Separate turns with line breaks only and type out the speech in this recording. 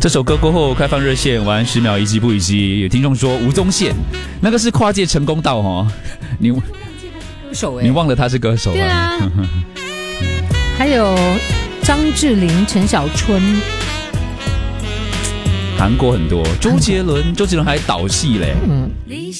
这首歌过后开放热线玩10秒一击不一击，有听众说吴宗宪那个是跨界成功道哦，你忘了他是歌手
对啊。还有张智霖、陈小春，
韩国很多，周杰伦还导戏嘞。